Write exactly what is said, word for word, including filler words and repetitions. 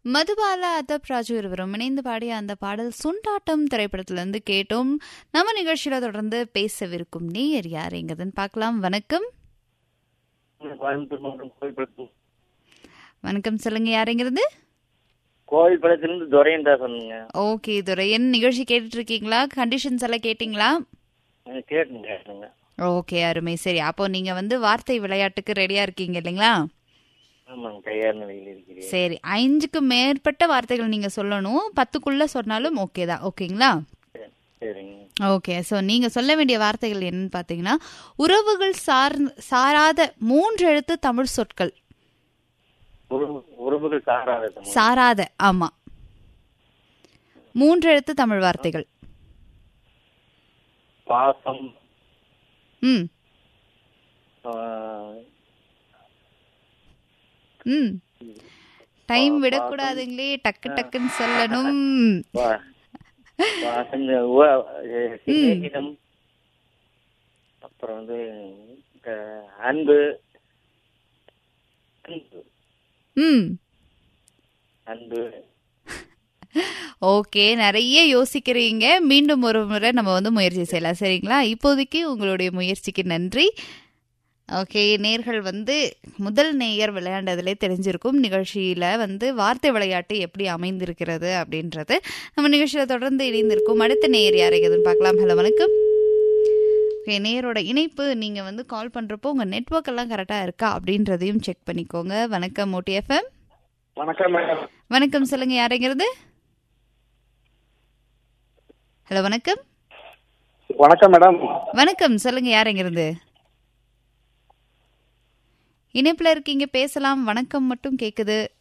மதுபாலா அதப் ராஜு இருவரும் இணைந்து பாடிய அந்த பாடல் சுண்டாட்டம் திரைப்படத்திலிருந்து கேட்டோம். நம்ம நிகழ்ச்சியில தொடர்ந்து பேசவிருக்கும் நேயர் யாருங்கிறதுன்னு பார்க்கலாம். வணக்கம். வணக்கம், சொல்லுங்க, யாருங்கிறது? கோவில்படத்திலிருந்து துரையன் தான் சொன்னீங்க. ஓகே துரையன், நிகழ்ச்சி கேட்டுட்டு இருக்கீங்களா? கண்டிஷன்ஸ் எல்லாம் கேட்டீங்களா? கேட்டுங்க கேட்டுங்க. ஓகே, அருமை. சரி, அப்போ நீங்க வந்து வார்த்தை விளையாட்டுக்கு ரெடியா இருக்கீங்க இல்லைங்களா? ஆமாங்க, தயார் நிலையில் இருக்கிறேன். சரி, ஐந்துக்கு மேற்பட்ட வார்த்தைகள் நீங்க சொல்லணும். பத்துக்குள்ள சொன்னாலும் ஓகே தான். ஓகேங்களா? சரிங்க. ஓகே, ஸோ நீங்க சொல்ல வேண்டிய வார்த்தைகள் என்னன்னு பாத்தீங்கன்னா, உறவுகள் சார் சாராத மூன்று எழுத்து தமிழ் சொற்கள். உறவுகள் சாராத சாராத ஆமா, மூன்று எழுத்து தமிழ் வார்த்தைகள். பாசம். ம் ம் டைம் விடக்கூடாதுங்களே, டக்கு டக்குன்னு சொல்லணும். அப்புறம் வந்து அன்பு. ம் அன்பு. ஓகே, நிறைய யோசிக்கிறீங்க. மீண்டும் ஒரு முறை நம்ம வந்து முயற்சி செய்யலாம், சரிங்களா? இப்போதைக்கு உங்களுடைய முயற்சிக்கு நன்றி. ஓகே, நேர்கள் வந்து முதல் நேயர் விளையாண்டதுலே தெரிஞ்சிருக்கும் நிகழ்ச்சியில வந்து வார்த்தை விளையாட்டு எப்படி அமைந்திருக்கிறது அப்படின்றது. நம்ம நிகழ்ச்சியில தொடர்ந்து இணைந்திருக்கும். அடுத்த நேயர் யாரையாதுன்னு பார்க்கலாம். ஹலோ, வணக்கம். ஓகே, நேயரோட இணைப்பு நீங்க வந்து கால் பண்றப்போ உங்க நெட்வொர்க் எல்லாம் கரெக்டா இருக்கா அப்படின்றதையும் செக் பண்ணிக்கோங்க. வணக்கம் ஊட்டி எஃப்எம். வணக்கம் மேடம். வணக்கம், சொல்லுங்க, யாரைங்கிறது? ஹலோ, வணக்கம். வணக்கம் மேடம். வணக்கம், சொல்லுங்க, யாரைங்கிறது? இணைப்புல இருக்கீங்க, பேசலாம். வணக்கம் மட்டும் கேக்குது.